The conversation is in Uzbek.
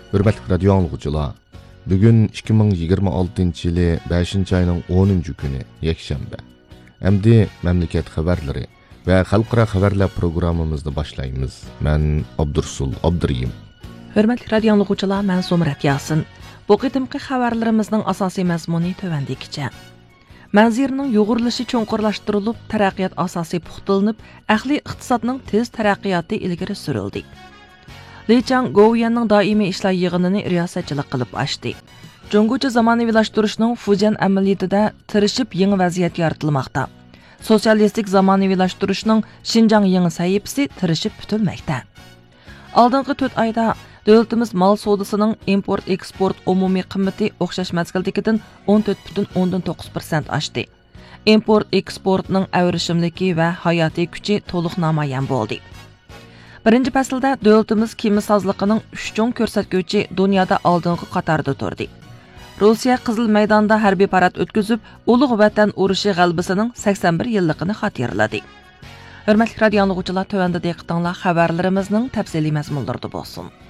Hürmetli radyo anlıqçılar, bugün 2026 yılı 5. ayının 10. günü, yekşembe. Emdi memleket haberleri ve halkara haberler programımızda başlayımız. Ben Abdursul Abduriyim. Hürmetli radyo anlıqçılar, ben Somrat Yasin. Bu qitimki xabarlarimizning asosiy mazmuni tövendikicha. Manzirning yo'g'irilishi cho'nqurlashtirilib, taraqqiyot asosi puxtalanib, ahli iqtisodning tez taraqqiyoti ilgari surildi. Li Chang Gouyanning doimiy ishlar yig'inini riyosatchilik qilib ochdi. Jungucha zamonaviylashtırishning Fujian amaliyotida tirishib yangi vaziyat yaratilmoqda. Sotsialistik zamonaviylashtırishning Xinjiang yangi sahifasi tirishib bitilmoqda. Oldingi 4 oyda Dövlətimiz mal sodasının import-eksport umumiy qiymati o'xshash mazgildagidan 14,9% oshdi. Import-eksportning avrishimligi va hayotiy kuchi to'liq namoyon bo'ldi. Birinchi faslda dövlətimiz kimyasozligining 3 cho'ng ko'rsatkichi dunyoda oldingi qatorda turdi. Rossiya Qizil maydonda harbiy parad o'tkazib, Ulug' Vatan urushi g'alabasining 81 yilligini xotirladi. Hurmatli radio anlıqçılar, tövəndə diqqətinizlər xəbərlərimizin təfsili məzmunlarında bo'lsin.